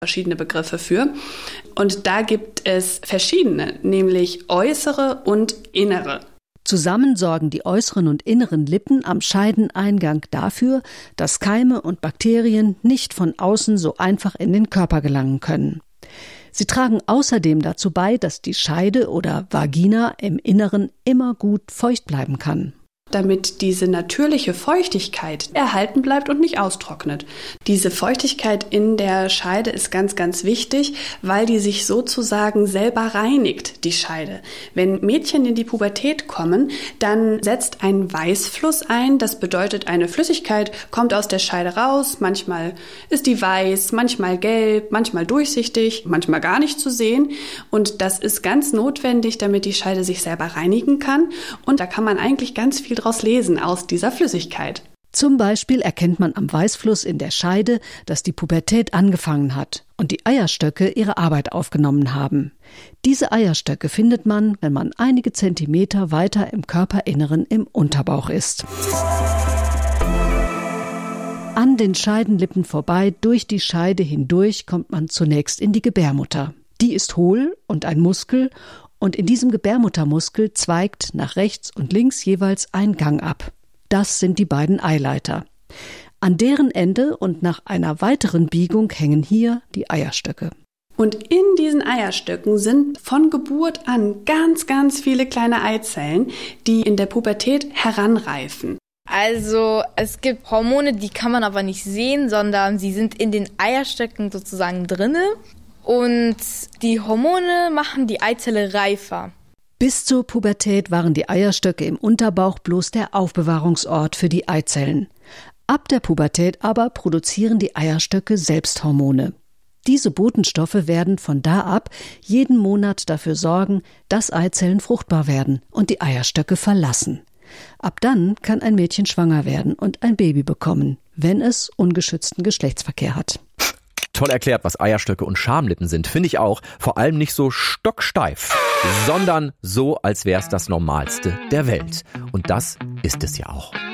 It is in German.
verschiedene Begriffe für. Und da gibt es verschiedene, nämlich äußere und innere. Zusammen sorgen die äußeren und inneren Lippen am Scheideneingang dafür, dass Keime und Bakterien nicht von außen so einfach in den Körper gelangen können. Sie tragen außerdem dazu bei, dass die Scheide oder Vagina im Inneren immer gut feucht bleiben kann. Damit diese natürliche Feuchtigkeit erhalten bleibt und nicht austrocknet. Diese Feuchtigkeit in der Scheide ist ganz, ganz wichtig, weil die sich sozusagen selber reinigt, die Scheide. Wenn Mädchen in die Pubertät kommen, dann setzt ein Weißfluss ein. Das bedeutet, eine Flüssigkeit kommt aus der Scheide raus. Manchmal ist die weiß, manchmal gelb, manchmal durchsichtig, manchmal gar nicht zu sehen. Und das ist ganz notwendig, damit die Scheide sich selber reinigen kann. Und da kann man eigentlich ganz viel draus lesen aus dieser Flüssigkeit. Zum Beispiel erkennt man am Weißfluss in der Scheide, dass die Pubertät angefangen hat und die Eierstöcke ihre Arbeit aufgenommen haben. Diese Eierstöcke findet man, wenn man einige Zentimeter weiter im Körperinneren im Unterbauch ist. An den Scheidenlippen vorbei, durch die Scheide hindurch, kommt man zunächst in die Gebärmutter. Die ist hohl und ein Muskel, und in diesem Gebärmuttermuskel zweigt nach rechts und links jeweils ein Gang ab. Das sind die beiden Eileiter. An deren Ende und nach einer weiteren Biegung hängen hier die Eierstöcke. Und in diesen Eierstöcken sind von Geburt an ganz, ganz viele kleine Eizellen, die in der Pubertät heranreifen. Also es gibt Hormone, die kann man aber nicht sehen, sondern sie sind in den Eierstöcken sozusagen drinne. Und die Hormone machen die Eizelle reifer. Bis zur Pubertät waren die Eierstöcke im Unterbauch bloß der Aufbewahrungsort für die Eizellen. Ab der Pubertät aber produzieren die Eierstöcke selbst Hormone. Diese Botenstoffe werden von da ab jeden Monat dafür sorgen, dass Eizellen fruchtbar werden und die Eierstöcke verlassen. Ab dann kann ein Mädchen schwanger werden und ein Baby bekommen, wenn es ungeschützten Geschlechtsverkehr hat. Toll erklärt, was Eierstöcke und Schamlippen sind, finde ich auch. Vor allem nicht so stocksteif, sondern so, als wäre es das Normalste der Welt. Und das ist es ja auch.